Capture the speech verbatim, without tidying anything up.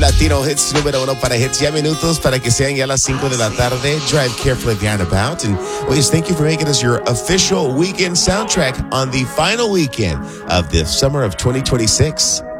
Latino Hits número uno para Hits. Ya minutos para que sean ya las cinco de la tarde. Drive carefully down about. And please thank you for making us your official weekend soundtrack on the final weekend of the summer of twenty twenty-six.